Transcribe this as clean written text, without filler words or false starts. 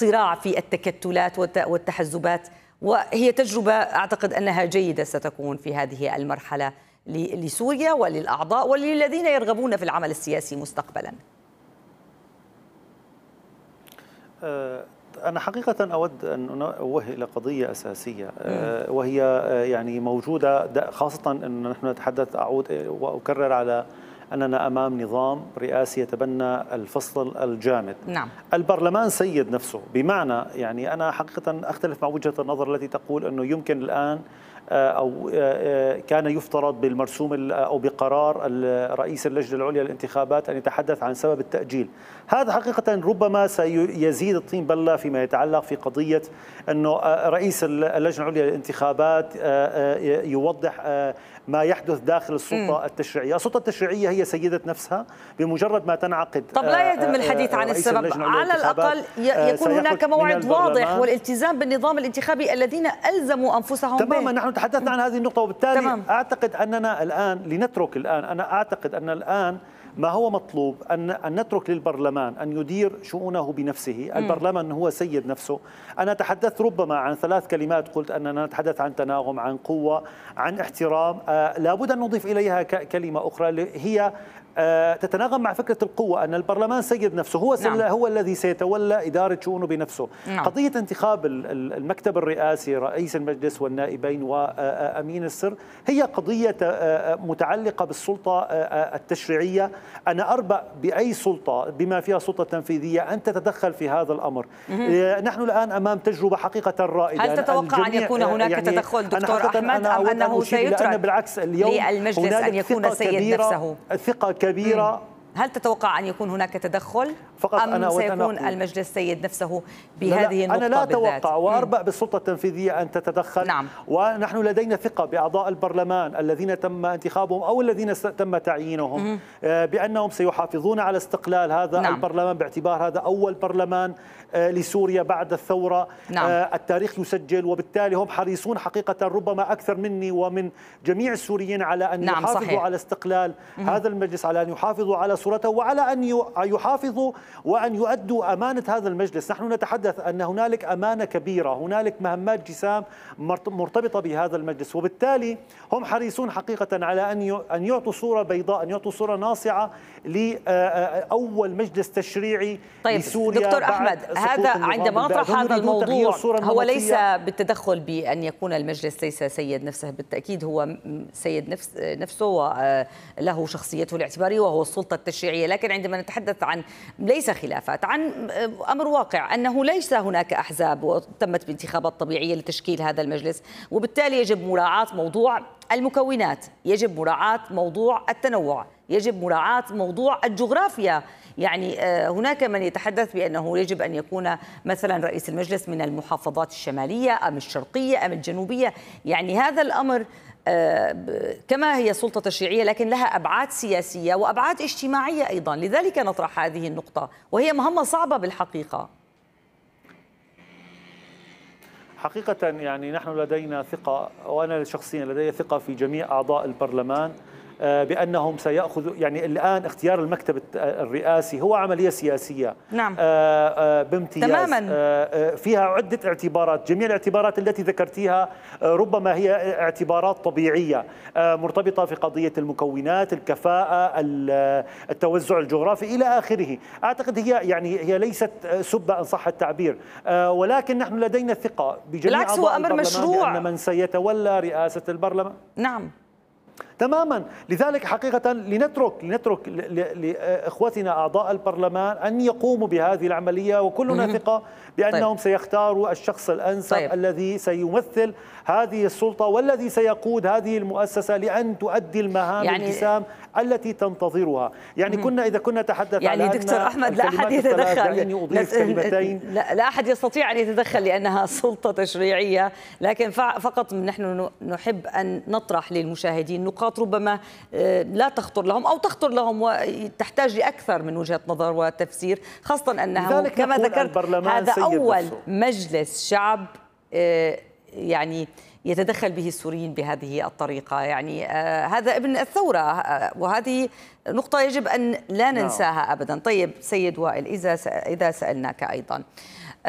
صراع في التكتلات والتحزبات، وهي تجربة أعتقد أنها جيدة ستكون في هذه المرحلة لسوريا وللأعضاء وللذين يرغبون في العمل السياسي مستقبلا. أنا حقيقة أود أن أوجه إلى قضية أساسية وهي يعني موجودة، خاصة أن نحن نتحدث، أعود وأكرر على أننا أمام نظام رئاسي يتبنى الفصل الجامد. نعم. البرلمان سيد نفسه، بمعنى يعني أنا حقيقة أختلف مع وجهة النظر التي تقول أنه يمكن الآن أو كان يفترض بالمرسوم أو بقرار رئيس اللجنة العليا للانتخابات أن يتحدث عن سبب التأجيل. هذا حقيقة ربما سيزيد الطين بلة فيما يتعلق في قضية أنه رئيس اللجنة العليا للانتخابات يوضح ما يحدث داخل السلطة التشريعية. السلطة التشريعية هي سيدة نفسها بمجرد ما تنعقد. طب لا يتم الحديث عن السبب، على الأقل يكون هناك موعد واضح والالتزام بالنظام الانتخابي الذين ألزموا أنفسهم به. تماما، نحن تحدثنا عن هذه النقطة، وبالتالي أعتقد أننا الآن لنترك أنا أعتقد أن الآن ما هو مطلوب أن نترك للبرلمان أن يدير شؤونه بنفسه. البرلمان هو سيد نفسه. أنا تحدثت ربما عن 3 كلمات، قلت أننا نتحدث عن تناغم، عن قوة، عن احترام. لابد أن نضيف إليها كلمة أخرى اللي هي تتناغم مع فكرة القوة، أن البرلمان سيد نفسه، هو الذي سيتولى إدارة شؤونه بنفسه. قضية انتخاب المكتب الرئاسي، رئيس المجلس والنائبين وأمين السر، هي قضية متعلقة بالسلطة التشريعية. أنا أربأ بأي سلطة بما فيها سلطة تنفيذية أن تتدخل في هذا الأمر. نحن الآن أمام تجربة حقيقة رائدة. هل تتوقع أن يكون هناك تدخل دكتور أحمد أم أنه سيترك بالعكس اليوم للمجلس أن يكون سيد نفسه؟ ثقة كبيرة. هل تتوقع أن يكون هناك تدخل أم سيكون المجلس سيد نفسه بهذه النقطة؟ أنا لا أتوقع وأربأ بالسلطة التنفيذية أن تتدخل. نعم. ونحن لدينا ثقة بأعضاء البرلمان الذين تم انتخابهم أو الذين تم تعيينهم بأنهم سيحافظون على استقلال هذا البرلمان، باعتبار هذا أول برلمان لسوريا بعد الثورة. التاريخ يسجل، وبالتالي هم حريصون حقيقة ربما أكثر مني ومن جميع السوريين على أن يحافظوا على استقلال هذا المجلس، على أن يحافظوا على صورته، وعلى أن يحافظوا وأن يؤدوا أمانة هذا المجلس. نحن نتحدث أن هنالك أمانة كبيرة، هنالك مهمات جسام مرتبطة بهذا المجلس، وبالتالي هم حريصون حقيقة على أن يعطوا صورة بيضاء، أن يعطوا صورة ناصعة لأول مجلس تشريعي لسوريا. دكتور أحمد، هذا عندما نطرح هذا الموضوع هو ليس بالتدخل بأن يكون المجلس ليس سيد نفسه، بالتأكيد هو سيد نفسه وله شخصيته الاعتبارية وهو السلطة التشريعية، لكن عندما نتحدث عن ليس خلافات، عن أمر واقع أنه ليس هناك أحزاب وتمت بانتخابات طبيعية لتشكيل هذا المجلس، وبالتالي يجب مراعاة موضوع المكونات، يجب مراعاة موضوع التنوع، يجب مراعاة موضوع الجغرافيا. يعني هناك من يتحدث بأنه يجب أن يكون مثلا رئيس المجلس من المحافظات الشمالية أم الشرقية أم الجنوبية. يعني هذا الأمر كما هي سلطة تشريعية لكن لها أبعاد سياسية وأبعاد اجتماعية أيضا، لذلك نطرح هذه النقطة وهي مهمة صعبة بالحقيقة. حقيقة يعني نحن لدينا ثقة، وأنا شخصيا لدي ثقة في جميع أعضاء البرلمان بأنهم سيأخذوا، يعني الآن اختيار المكتب الرئاسي هو عملية سياسية. نعم. بامتياز تماما. فيها عدة اعتبارات، جميع الاعتبارات التي ذكرتيها ربما هي اعتبارات طبيعية مرتبطة في قضية المكونات، الكفاءة، التوزع الجغرافي إلى آخره. أعتقد هي ليست سبة إن صح التعبير، ولكن نحن لدينا ثقة بجميع أعضاء البرلمان بأن من سيتولى رئاسة البرلمان. نعم تماما. لذلك حقيقة لنترك لإخوتنا أعضاء البرلمان أن يقوموا بهذه العملية، وكلنا ثقة بأنهم سيختاروا الشخص الأنسب الذي سيمثل هذه السلطة والذي سيقود هذه المؤسسة لأن تؤدي المهام الجسام التي تنتظرها. يعني إذا كنا نتحدث يعني على دكتور أحمد لا أحد يتدخل، لا أحد يستطيع أن يتدخل لأنها سلطة تشريعية، لكن فقط نحن نحب أن نطرح للمشاهدين نقاط ربما لا تخطر لهم أو تخطر لهم وتحتاج لأكثر من وجهة نظر وتفسير، خاصة أنه كما ذكرت هذا أول مجلس شعب يعني يتدخل به السوريين بهذه الطريقة. يعني هذا ابن الثورة، وهذه نقطة يجب أن لا ننساها أبدا. طيب سيد وائل، إذا سألناك أيضا